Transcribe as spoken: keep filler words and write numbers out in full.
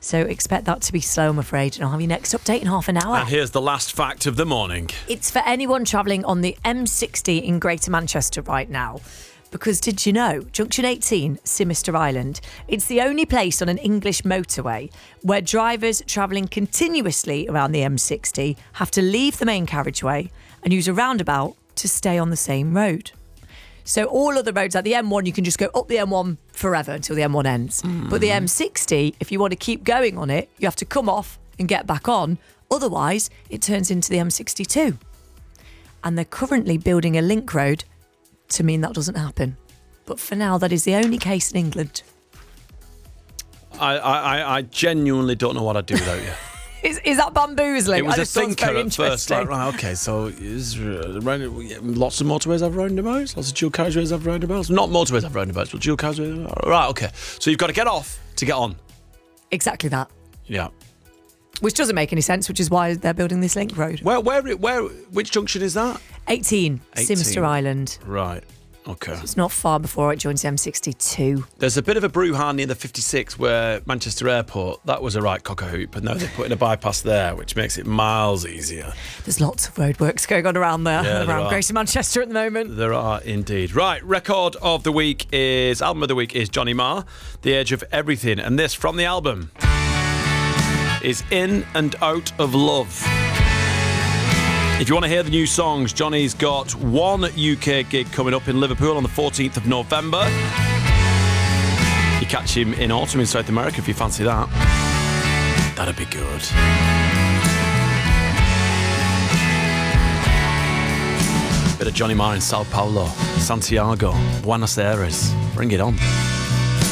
So expect that to be slow, I'm afraid. And I'll have your next update in half an hour. And here's the last fact of the morning. It's for anyone travelling on the M sixty in Greater Manchester right now. Because did you know, Junction eighteen, Simister Island, it's the only place on an English motorway where drivers travelling continuously around the M sixty have to leave the main carriageway and use a roundabout to stay on the same road. So all other roads, like the M one, you can just go up the M one forever until the M one ends. Mm. But the M sixty, if you want to keep going on it, you have to come off and get back on. Otherwise, it turns into the M sixty-two. And they're currently building a link road to mean that doesn't happen. But for now, that is the only case in England. I, I, I genuinely don't know what I'd do without you. Is, is that bamboozling? It was I a thinker at first. Like, interesting. right, okay, so is uh, round- lots of motorways have roundabouts, lots of dual carriageways have roundabouts. Not motorways have roundabouts, but dual carriageways. Right, okay. So you've got to get off to get on. Exactly that. Yeah. Which doesn't make any sense, which is why they're building this link road. Where, where, where? Which junction is that? eighteen, eighteen. Simister Island. Right. Okay. It's not far before it joins the M sixty-two. There's a bit of a brouhaha near the fifty-six where Manchester Airport, that was a right cock-a-hoop, and now they're putting a bypass there, which makes it miles easier. There's lots of roadworks going on around there, Yeah, there around are. Greater Manchester at the moment. There are indeed. Right, record of the week is, album of the week is Johnny Marr, The Age of Everything, and this from the album is In and Out of Love. If you want to hear the new songs, Johnny's got one U K gig coming up in Liverpool on the fourteenth of November. You catch him in autumn in South America if you fancy that. That'd be good. Bit of Johnny Marr in Sao Paulo, Santiago, Buenos Aires. Bring it on.